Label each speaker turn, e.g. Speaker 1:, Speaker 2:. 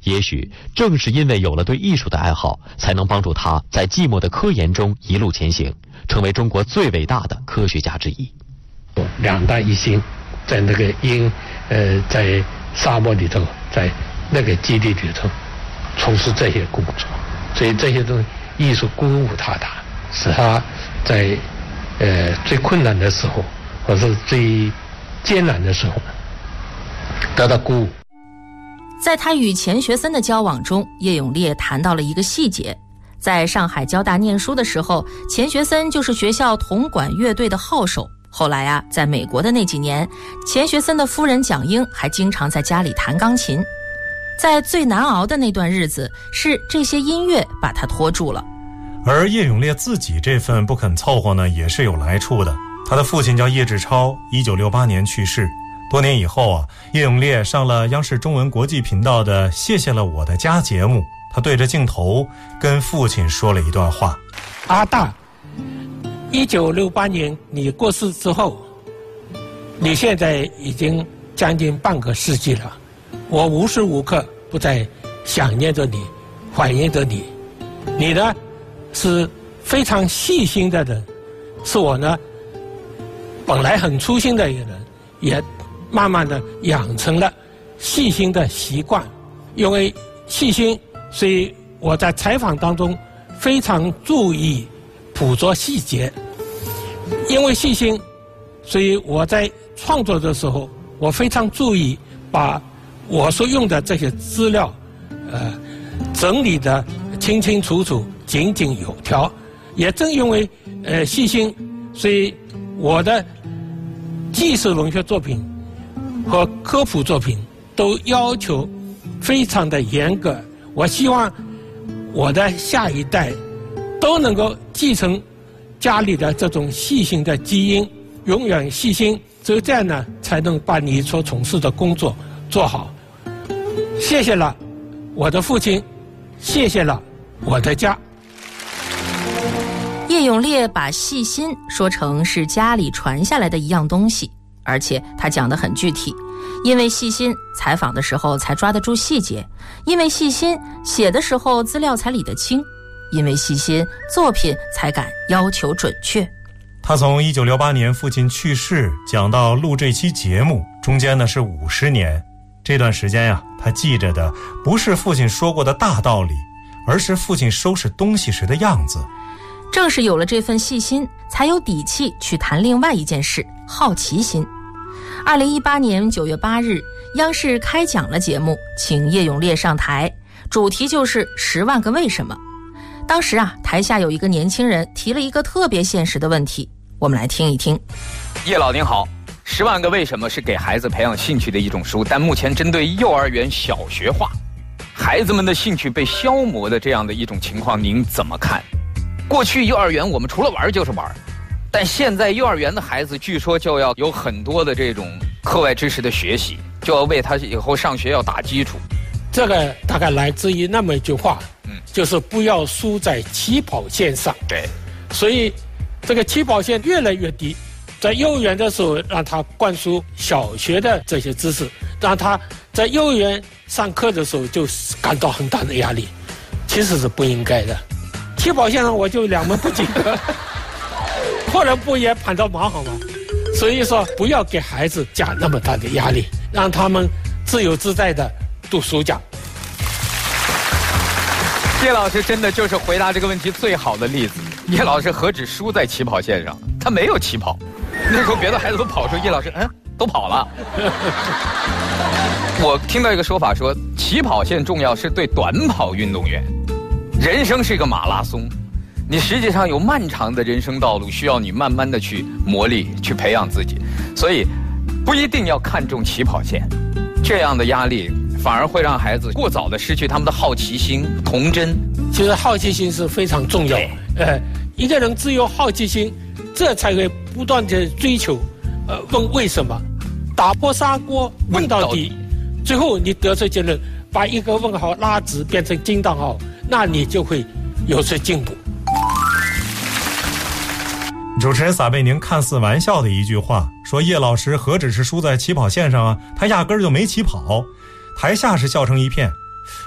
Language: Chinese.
Speaker 1: 也许正是因为有了对艺术的爱好，才能帮助他在寂寞的科研中一路前行，成为中国最伟大的科学家之一。
Speaker 2: 2大一星，在那个在沙漠里头，在那个基地里头从事这些工作，所以这些东西艺术鼓舞他的，使他在最困难的时候，或者是最艰难的时候得到鼓舞。
Speaker 3: 在他与钱学森的交往中，叶永烈谈到了一个细节。在上海交大念书的时候，钱学森就是学校铜管乐队的号手。后来啊，在美国的那几年，钱学森的夫人蒋英还经常在家里弹钢琴。在最难熬的那段日子，是这些音乐把他拖住了。
Speaker 4: 而叶永烈自己这份不肯凑合呢，也是有来处的。他的父亲叫叶志超，1968年去世。多年以后啊，叶永烈上了央视中文国际频道的《谢谢了我的家》节目，他对着镜头跟父亲说了一段话：
Speaker 2: 阿大，1968年你过世之后，你现在已经将近半个世纪了，我无时无刻不在想念着你，怀念着你。你呢是非常细心的人，是我呢本来很粗心的一个人，也慢慢的养成了细心的习惯。因为细心，所以我在采访当中非常注意捕捉细节。因为细心，所以我在创作的时候，我非常注意把我所用的这些资料整理的清清楚楚、井井有条。也正因为细心，所以我的纪实文学作品和科普作品都要求非常的严格。我希望我的下一代都能够继承家里的这种细心的基因，永远细心，只有这样呢，才能把你所从事的工作做好。谢谢了我的父亲，谢谢了我的家。
Speaker 3: 叶永烈把细心说成是家里传下来的一样东西，而且他讲得很具体。因为细心，采访的时候才抓得住细节；因为细心，写的时候资料才理得清；因为细心，作品才敢要求准确。
Speaker 4: 他从1968年父亲去世讲到录这期节目，中间呢是50年。这段时间呀，他记着的不是父亲说过的大道理，而是父亲收拾东西时的样子。
Speaker 3: 正是有了这份细心，才有底气去谈另外一件事——好奇心。2018年9月8日，央视开讲了节目，请叶永烈上台，主题就是10万个为什么。当时啊，台下有一个年轻人提了一个特别现实的问题，我们来听一听。
Speaker 5: 叶老您好，10万个为什么是给孩子培养兴趣的一种书，但目前针对幼儿园小学化，孩子们的兴趣被消磨的这样的一种情况，您怎么看？过去幼儿园我们除了玩就是玩，但现在幼儿园的孩子据说就要有很多的这种课外知识的学习，就要为他以后上学要打基础。
Speaker 2: 这个大概来自于那么一句话，就是不要输在起跑线上。
Speaker 5: 对，
Speaker 2: 所以这个起跑线越来越低，在幼儿园的时候让他灌输小学的这些知识，让他在幼儿园上课的时候就感到很大的压力，其实是不应该的。起跑线上我就2门不及格，破人不也攀到马好吗？所以说不要给孩子加那么大的压力，让他们自由自在的读书讲。
Speaker 5: 叶老师真的就是回答这个问题最好的例子。叶老师何止输在起跑线上，他没有起跑。那时候别的孩子都跑出，叶老师都跑了。我听到一个说法说，起跑线重要是对短跑运动员。人生是一个马拉松，你实际上有漫长的人生道路，需要你慢慢的去磨砺，去培养自己。所以不一定要看重起跑线，这样的压力反而会让孩子过早的失去他们的好奇心、童真。
Speaker 2: 其实好奇心是非常重要。一个人只有好奇心，这才会不断的追求，问为什么，打破砂锅问到底，最后你得出结论，把一个问号拉直变成惊叹号，那你就会有所进步。
Speaker 4: 主持人撒贝宁看似玩笑的一句话，说叶老师何止是输在起跑线上啊，他压根儿就没起跑。台下是笑成一片，